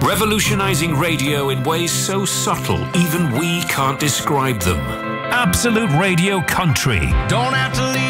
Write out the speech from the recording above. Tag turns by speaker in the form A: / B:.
A: Revolutionizing radio in ways so subtle, even we can't describe them.
B: Absolute Radio Country.
C: Don't have to leave